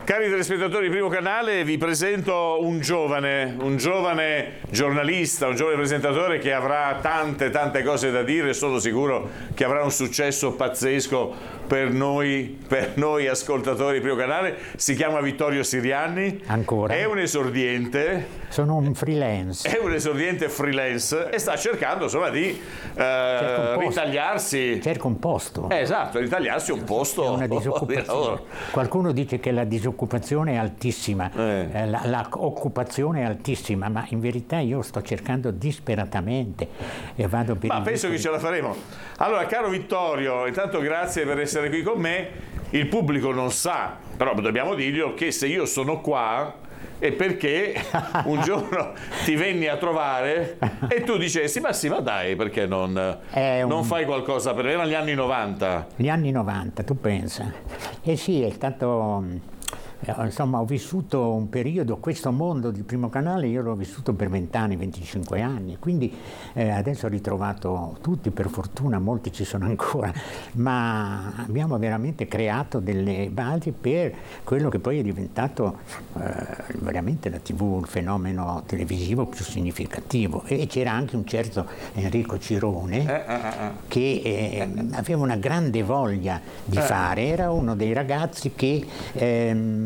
Cari telespettatori di Primo Canale, vi presento un giovane giornalista, un giovane presentatore che avrà tante cose da dire. Sono sicuro che avrà un successo pazzesco per noi ascoltatori di Primo Canale. Si chiama Vittorio Sirianni. Ancora? È un esordiente. Sono un freelance. È un esordiente freelance e sta cercando insomma di ritagliarsi. Cerca un posto. Esatto, ritagliarsi un posto. È una disoccupazione. Qualcuno dice che la disoccupazione è altissima, la occupazione è altissima, ma in verità io sto cercando disperatamente e vado per. Ma penso che ce la faremo. Allora, caro Vittorio, intanto grazie per essere qui con me. Il pubblico non sa, però dobbiamo dirglielo, che se io sono qua è perché un giorno ti venni a trovare e tu dicessi ma dai, perché non fai qualcosa per me? Erano gli anni 90. Gli anni 90, tu pensa. Eh sì, è stato. Insomma, ho vissuto un periodo, questo mondo di Primo Canale io l'ho vissuto per 20 anni, 25 anni, quindi adesso ho ritrovato tutti, per fortuna, molti ci sono ancora, ma abbiamo veramente creato delle basi per quello che poi è diventato veramente la TV, il fenomeno televisivo più significativo. E c'era anche un certo Enrico Cirone che aveva una grande voglia di fare, era uno dei ragazzi che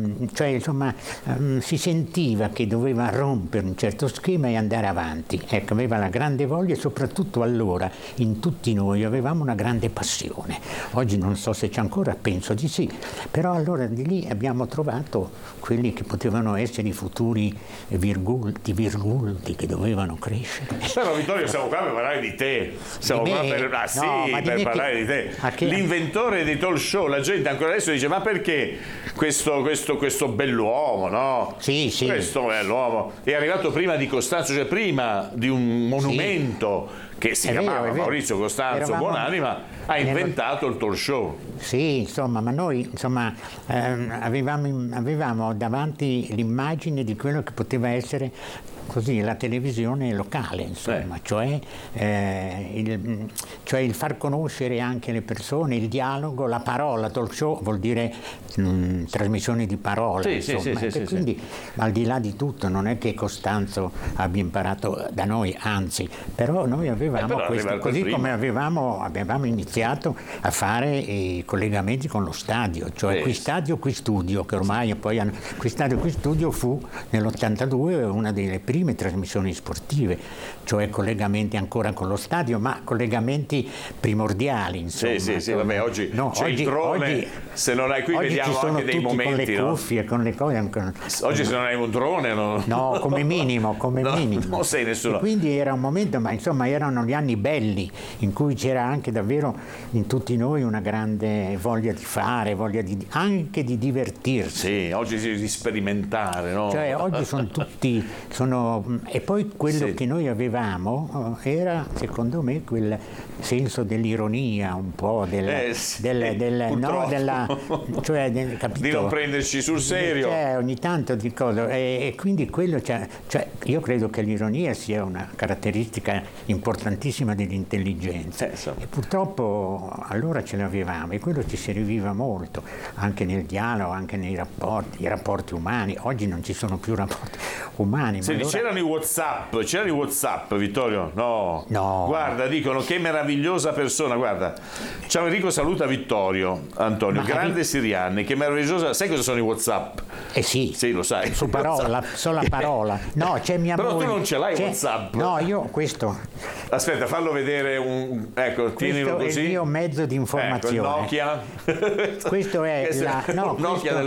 si sentiva che doveva rompere un certo schema e andare avanti. Ecco, aveva la grande voglia e soprattutto allora in tutti noi avevamo una grande passione. Oggi non so se c'è ancora, penso di sì, però allora di lì abbiamo trovato quelli che potevano essere i futuri virgulti che dovevano crescere. Però Vittorio, siamo qua per parlare di te. Siamo qua per parlare di te. L'inventore dei talk show. La gente ancora adesso dice ma perché questo bell'uomo, no? Sì. Questo bell'uomo è arrivato prima di Costanzo, cioè prima di un monumento che si chiamava Maurizio Costanzo Buonanima, ha inventato il talk show. Sì, insomma, ma noi avevamo davanti l'immagine di quello che poteva essere così la televisione locale, insomma, cioè il far conoscere anche le persone, il dialogo, la parola. Talk show vuol dire trasmissione di parole, quindi al di là di tutto non è che Costanzo abbia imparato da noi, anzi, però noi avevamo questo, così come avevamo iniziato a fare i collegamenti con lo stadio, cioè qui stadio, qui studio, che ormai poi qui stadio, qui studio fu nell'82 una delle prime trasmissioni sportive, cioè collegamenti ancora con lo stadio, ma collegamenti primordiali, insomma. Sì, vabbè, oggi c'è il drone, se non hai qui vediamo anche dei momenti, con le cuffie, con le cose. Oggi se non hai un drone no, come minimo. Non sei nessuno. E quindi era un momento, ma insomma erano gli anni belli in cui c'era anche davvero in tutti noi una grande voglia di fare, anche di divertirsi. Sì, oggi di sperimentare, no? Cioè oggi e poi quello che noi avevamo era, secondo me, quel senso dell'ironia un po', capito? Di non prenderci sul serio. Ogni tanto di cosa. E quindi quello, io credo che l'ironia sia una caratteristica importantissima dell'intelligenza. E purtroppo allora ce l'avevamo e quello ci serviva molto, anche nel dialogo, anche nei rapporti umani. Oggi non ci sono più rapporti umani. C'erano i WhatsApp, Vittorio? No. Guarda, dicono che meravigliosa persona, guarda. Ciao Enrico, saluta Vittorio Antonio, grande Sirianni, che meravigliosa. Sai cosa sono i WhatsApp? Sì. Sì, lo sai. Su parola, sola parola. No, c'è mia Però moglie. tu non ce l'hai WhatsApp. No, io questo. Aspetta, fallo vedere tienilo così. Questo è il mio mezzo di informazione. Ecco, il Nokia. Questo è Nokia